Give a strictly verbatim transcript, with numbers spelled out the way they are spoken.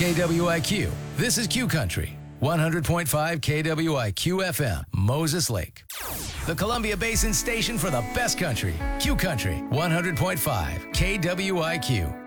K W I Q. This is Q Country. one hundred point five K W I Q F M, Moses Lake. The Columbia Basin station for the best country. Q Country, one hundred point five K W I Q.